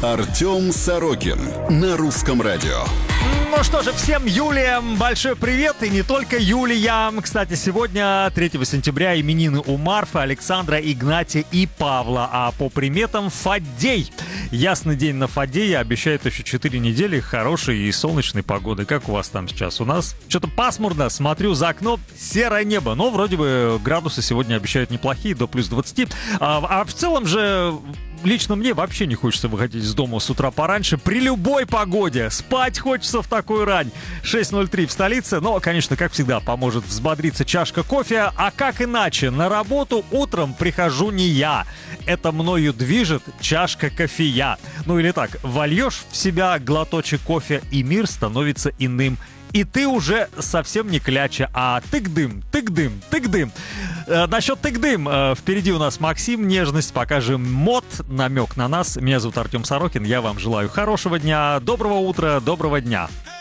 Артем Сорокин на Русском радио. Ну что же, всем Юлиям большой привет, и не только Юлиям. Кстати, сегодня, 3 сентября, именины у Марфы, Александра, Игнатия и Павла. А по приметам Фаддей. Ясный день на Фаддея обещает еще 4 недели хорошей и солнечной погоды. Как у вас там сейчас? У нас что-то пасмурно, смотрю за окно, серое небо. Но вроде бы градусы сегодня обещают неплохие, до плюс 20. А в целом же... Лично мне вообще не хочется выходить из дома с утра пораньше при любой погоде. Спать хочется в такую рань. 6:03 в столице, но, конечно, как всегда, поможет взбодриться чашка кофе. А как иначе? На работу утром прихожу не я. Это мною движет чашка кофея. Ну или так, вольешь в себя глоточек кофе, и мир становится иным. И ты уже совсем не кляча, а тык-дым, тык-дым, тык-дым. Насчет тык-дым. Впереди у нас Максим, нежность, покажем мод, намек на нас. Меня зовут Артем Сорокин, я вам желаю хорошего дня, доброго утра, доброго дня.